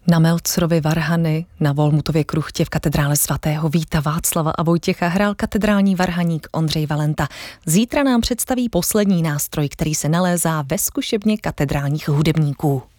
Na Meltzerovy varhany na Volmutově kruchtě v katedrále svatého Víta Václava a Vojtěcha hrál katedrální varhaník Ondřej Valenta. Zítra nám představí poslední nástroj, který se nalézá ve zkušebně katedrálních hudebníků.